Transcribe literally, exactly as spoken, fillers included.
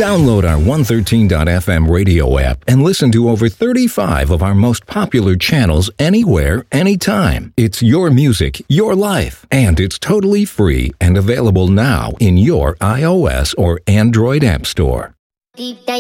Download our one thirteen dot f m radio app and listen to over thirty-five of our most popular channels anywhere, anytime. It's your music, your life, and it's totally free and available now in your iOS or Android app store. Deep